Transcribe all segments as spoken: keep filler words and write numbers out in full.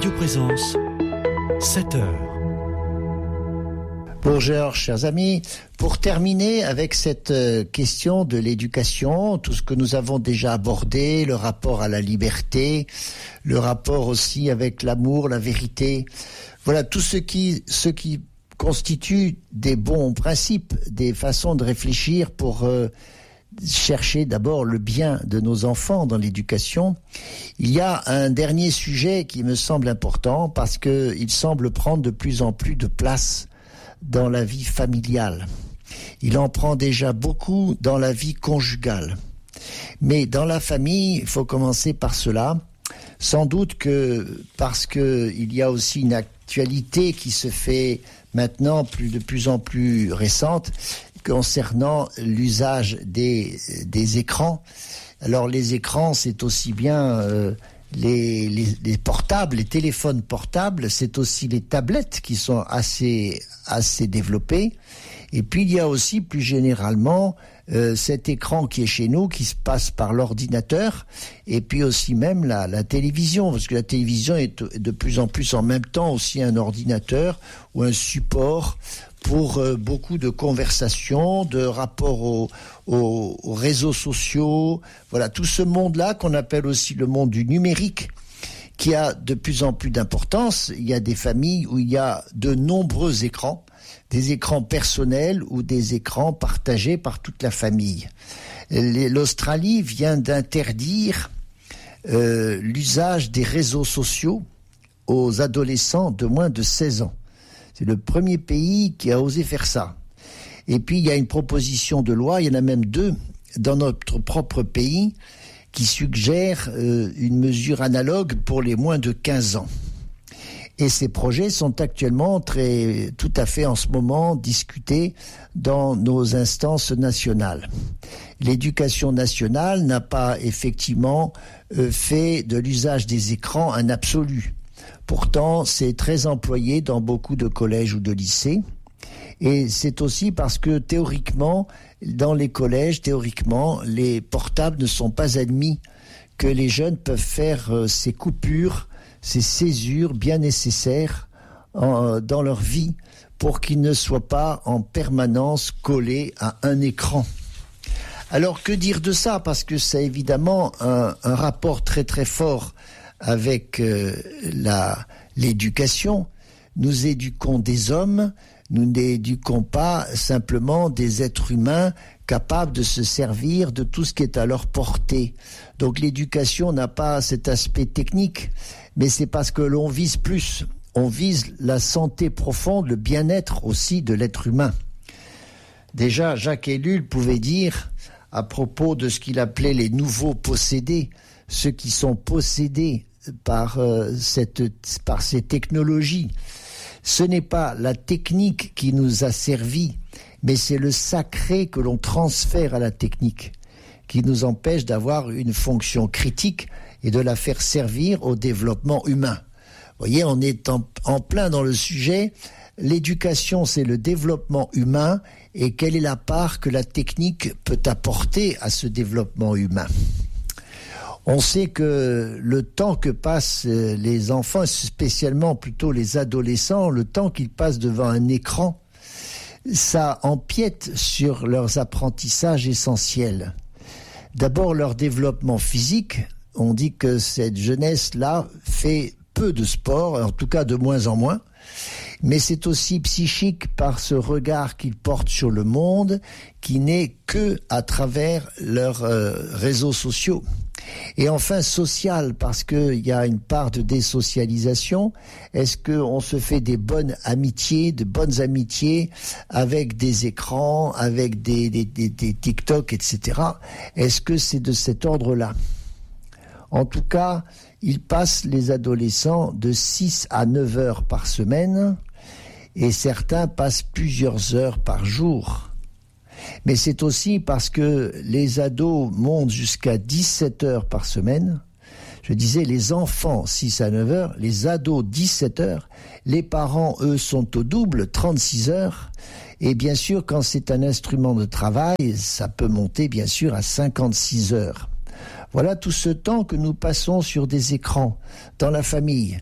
Radio Présence, sept heures. Bonjour, chers amis. Pour terminer avec cette question de l'éducation, tout ce que nous avons déjà abordé, le rapport à la liberté, le rapport aussi avec l'amour, la vérité, voilà tout ce qui, ce qui constitue des bons principes, des façons de réfléchir pour euh, chercher d'abord le bien de nos enfants dans l'éducation. Il y a un dernier sujet qui me semble important parce qu'il semble prendre de plus en plus de place dans la vie familiale. Il en prend déjà beaucoup dans la vie conjugale. Mais dans la famille, il faut commencer par cela. Sans doute que parce qu'il y a aussi une actualité qui se fait maintenant plus, de plus en plus récente concernant l'usage des, des écrans. Alors les écrans, c'est aussi bien euh, les, les, les portables, les téléphones portables, c'est aussi les tablettes qui sont assez, assez développées. Et puis il y a aussi plus généralement euh, cet écran qui est chez nous, qui se passe par l'ordinateur, et puis aussi même la, la télévision, parce que la télévision est de plus en plus en même temps aussi un ordinateur ou un support pour euh, beaucoup de conversations, de rapports aux, aux, aux réseaux sociaux, voilà, tout ce monde-là qu'on appelle aussi le monde du numérique, qui a de plus en plus d'importance. Il y a des familles où il y a de nombreux écrans, des écrans personnels ou des écrans partagés par toute la famille. L'Australie vient d'interdire euh, l'usage des réseaux sociaux aux adolescents de moins de seize ans. C'est le premier pays qui a osé faire ça. Et puis il y a une proposition de loi, il y en a même deux dans notre propre pays, qui suggèrent euh, une mesure analogue pour les moins de quinze ans. Et ces projets sont actuellement très, tout à fait en ce moment discutés dans nos instances nationales. L'éducation nationale n'a pas effectivement euh, fait de l'usage des écrans un absolu. Pourtant, c'est très employé dans beaucoup de collèges ou de lycées. Et c'est aussi parce que théoriquement, dans les collèges, théoriquement, les portables ne sont pas admis, que les jeunes peuvent faire euh, ces coupures, ces césures bien nécessaires en, dans leur vie pour qu'ils ne soient pas en permanence collés à un écran. Alors que dire de ça? Parce que c'est évidemment un, un rapport très très fort avec euh, la, l'éducation. Nous éduquons des hommes, nous n'éduquons pas simplement des êtres humains capables de se servir de tout ce qui est à leur portée. Donc l'éducation n'a pas cet aspect technique, mais c'est parce que l'on vise plus. On vise la santé profonde, le bien-être aussi de l'être humain. Déjà, Jacques Ellul pouvait dire, à propos de ce qu'il appelait les nouveaux possédés, ceux qui sont possédés par, euh, cette, par ces technologies, ce n'est pas la technique qui nous a servi, mais c'est le sacré que l'on transfère à la technique qui nous empêche d'avoir une fonction critique et de la faire servir au développement humain. Vous voyez, on est en, en plein dans le sujet. L'éducation, c'est le développement humain, et quelle est la part que la technique peut apporter à ce développement humain? On sait que le temps que passent les enfants, spécialement plutôt les adolescents, le temps qu'ils passent devant un écran, ça empiète sur leurs apprentissages essentiels. D'abord, leur développement physique. On dit que cette jeunesse-là fait peu de sport, en tout cas de moins en moins. Mais c'est aussi psychique par ce regard qu'ils portent sur le monde, qui n'est que à travers leurs euh, réseaux sociaux. Et enfin social, parce qu'il y a une part de désocialisation. Est-ce qu'on se fait des bonnes amitiés, de bonnes amitiés avec des écrans, avec des, des, des, des TikTok, et cetera. Est-ce que c'est de cet ordre-là? En tout cas, ils passent, les adolescents, de six à neuf heures par semaine, et certains passent plusieurs heures par jour. Mais c'est aussi parce que les ados montent jusqu'à dix-sept heures par semaine. Je disais les enfants six à neuf heures, les ados dix-sept heures, les parents eux sont au double, trente-six heures. Et bien sûr, quand c'est un instrument de travail, ça peut monter bien sûr à cinquante-six heures. Voilà tout ce temps que nous passons sur des écrans dans la famille.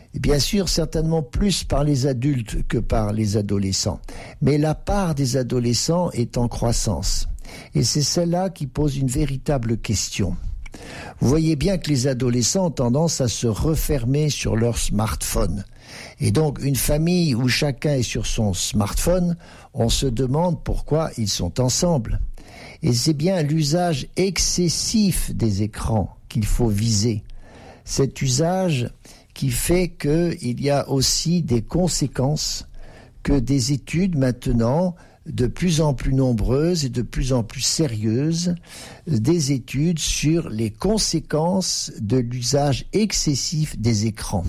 Bien sûr, certainement plus par les adultes que par les adolescents. Mais la part des adolescents est en croissance. Et c'est celle-là qui pose une véritable question. Vous voyez bien que les adolescents ont tendance à se refermer sur leur smartphone. Et donc, une famille où chacun est sur son smartphone, on se demande pourquoi ils sont ensemble. Et c'est bien l'usage excessif des écrans qu'il faut viser. Cet usage qui fait qu'il y a aussi des conséquences que des études maintenant de plus en plus nombreuses et de plus en plus sérieuses, des études sur les conséquences de l'usage excessif des écrans.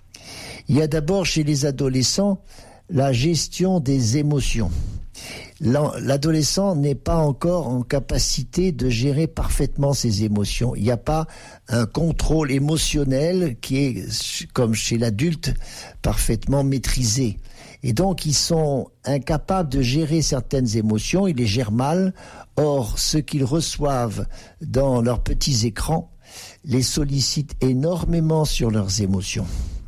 Il y a d'abord chez les adolescents la gestion des émotions. L'adolescent n'est pas encore en capacité de gérer parfaitement ses émotions. Il n'y a pas un contrôle émotionnel qui est, comme chez l'adulte, parfaitement maîtrisé. Et donc, ils sont incapables de gérer certaines émotions, ils les gèrent mal. Or, ce qu'ils reçoivent dans leurs petits écrans les sollicite énormément sur leurs émotions.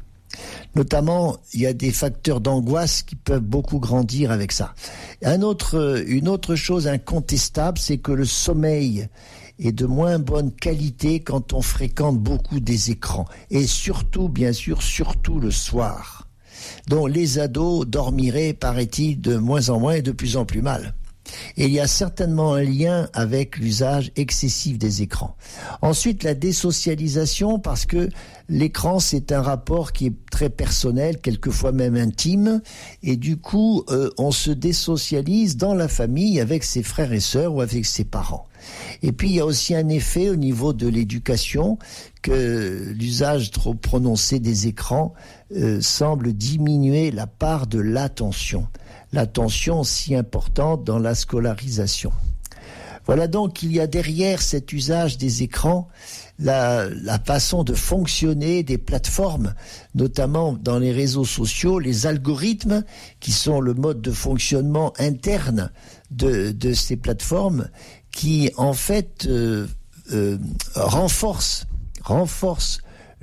Notamment, il y a des facteurs d'angoisse qui peuvent beaucoup grandir avec ça. Un autre, une autre chose incontestable, c'est que le sommeil est de moins bonne qualité quand on fréquente beaucoup des écrans. Et surtout, bien sûr, surtout le soir. Donc les ados dormiraient, paraît-il, de moins en moins et de plus en plus mal. Et il y a certainement un lien avec l'usage excessif des écrans. Ensuite, la désocialisation, parce que l'écran, c'est un rapport qui est très personnel, quelquefois même intime, et du coup, euh, on se désocialise dans la famille avec ses frères et sœurs ou avec ses parents. Et puis, il y a aussi un effet au niveau de l'éducation, que l'usage trop prononcé des écrans euh, semble diminuer la part de l'attention. L'attention si importante dans la scolarisation. Voilà donc qu'il y a derrière cet usage des écrans la, la façon de fonctionner des plateformes, notamment dans les réseaux sociaux, les algorithmes qui sont le mode de fonctionnement interne de, de ces plateformes qui en fait euh, euh, renforcent, renforcent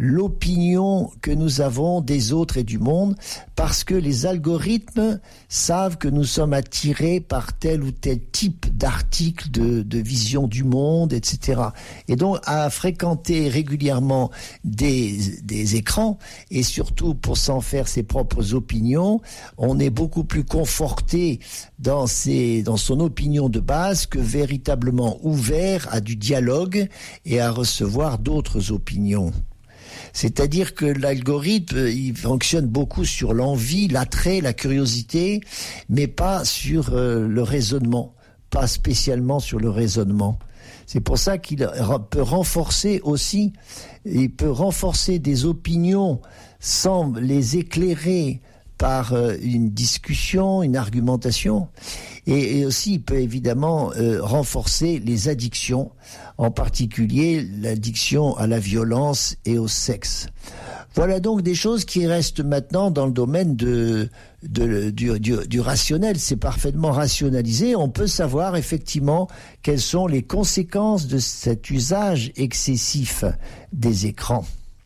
l'opinion que nous avons des autres et du monde, parce que les algorithmes savent que nous sommes attirés par tel ou tel type d'article, de, de vision du monde, et cetera. Et donc, à fréquenter régulièrement des, des écrans, et surtout pour s'en faire ses propres opinions, on est beaucoup plus conforté dans, ses, dans son opinion de base que véritablement ouvert à du dialogue et à recevoir d'autres opinions. C'est-à-dire que l'algorithme, il fonctionne beaucoup sur l'envie, l'attrait, la curiosité, mais pas sur euh, le raisonnement, pas spécialement sur le raisonnement. C'est pour ça qu'il peut renforcer aussi, il peut renforcer des opinions sans les éclairer par euh, une discussion, une argumentation, et, et aussi il peut évidemment euh, renforcer les addictions, en particulier l'addiction à la violence et au sexe. Voilà donc des choses qui restent maintenant dans le domaine de, de, du, du, du rationnel. C'est parfaitement rationalisé. On peut savoir effectivement quelles sont les conséquences de cet usage excessif des écrans.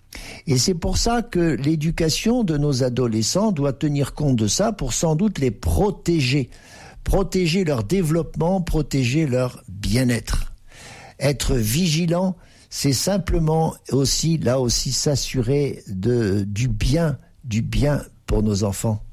Et c'est pour ça que l'éducation de nos adolescents doit tenir compte de ça pour sans doute les protéger. Protéger leur développement, protéger leur bien-être. Être vigilant, c'est simplement aussi, là aussi, s'assurer de, du bien, du bien pour nos enfants.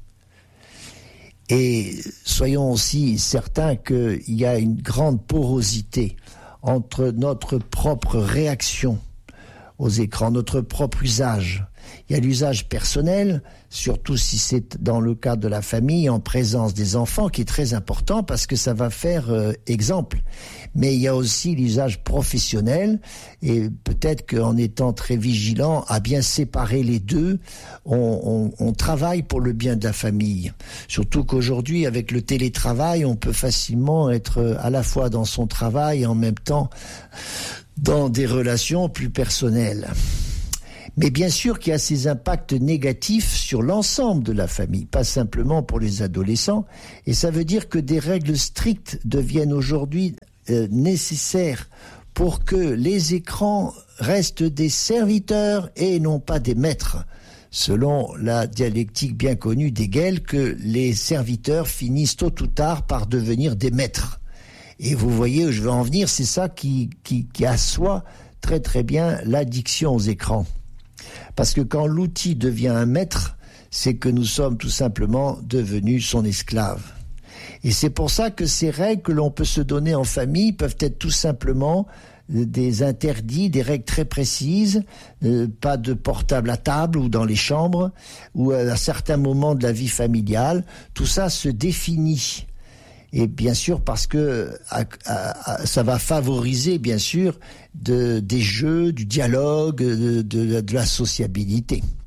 Et soyons aussi certains qu'il y a une grande porosité entre notre propre réaction aux écrans, notre propre usage. Il y a l'usage personnel, surtout si c'est dans le cadre de la famille, en présence des enfants, qui est très important parce que ça va faire euh, exemple. Mais il y a aussi l'usage professionnel, et peut-être qu'en étant très vigilant à bien séparer les deux, on, on, on travaille pour le bien de la famille. Surtout qu'aujourd'hui, avec le télétravail, on peut facilement être à la fois dans son travail et en même temps dans des relations plus personnelles. Mais bien sûr qu'il y a ces impacts négatifs sur l'ensemble de la famille, pas simplement pour les adolescents. Et ça veut dire que des règles strictes deviennent aujourd'hui euh, nécessaires pour que les écrans restent des serviteurs et non pas des maîtres. selon la dialectique bien connue d'Hegel, que les serviteurs finissent tôt ou tard par devenir des maîtres. Et vous voyez où je veux en venir, c'est ça qui, qui, qui assoit très très bien l'addiction aux écrans. Parce que quand l'outil devient un maître, c'est que nous sommes tout simplement devenus son esclave. Et c'est pour ça que ces règles que l'on peut se donner en famille peuvent être tout simplement des interdits, des règles très précises, euh, pas de portable à table ou dans les chambres, ou à certains moments de la vie familiale. Tout ça se définit. Et bien sûr parce que à, à, à, ça va favoriser bien sûr de, des jeux, du dialogue, de, de, de la sociabilité.